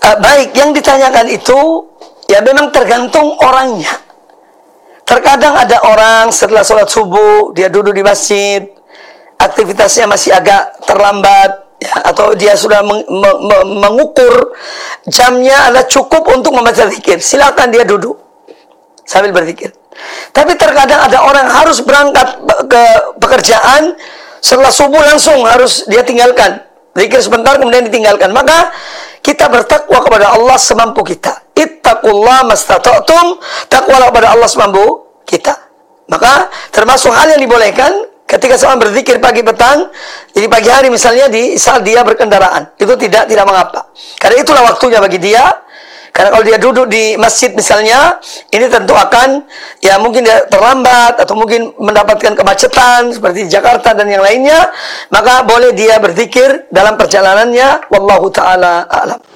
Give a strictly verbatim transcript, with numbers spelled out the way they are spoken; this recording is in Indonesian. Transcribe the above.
Uh, baik, yang ditanyakan itu ya memang tergantung orangnya. Terkadang ada orang setelah sholat subuh dia duduk di masjid, aktivitasnya masih agak terlambat, ya, atau dia sudah meng, me, me, mengukur jamnya adalah cukup untuk membaca zikir. Silakan dia duduk sambil berzikir. Tapi terkadang ada orang harus berangkat ke pekerjaan, setelah subuh langsung harus dia tinggalkan. Zikir sebentar kemudian ditinggalkan. Maka kita bertakwa kepada Allah semampu kita. Ittaqullah mastata'tum, takwalah kepada Allah semampu kita. Maka termasuk hal yang dibolehkan ketika seorang berzikir pagi petang, jadi pagi hari misalnya di saat dia berkendaraan, itu tidak tidak mengapa. Karena itulah waktunya bagi dia. Karena kalau dia duduk di masjid misalnya, ini tentu akan ya mungkin dia terlambat atau mungkin mendapatkan kemacetan seperti di Jakarta dan yang lainnya, maka boleh dia berzikir dalam perjalanannya. Wallahu taala a'lam.